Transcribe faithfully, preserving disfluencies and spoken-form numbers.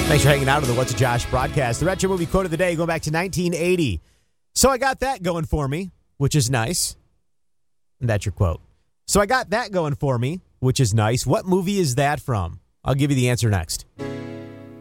Thanks for hanging out on the What's a Josh broadcast. The retro movie quote of the day going back to nineteen eighty. So I got that going for me, which is nice. And that's your quote. So I got that going for me, which is nice. What movie is that from? I'll give you the answer next.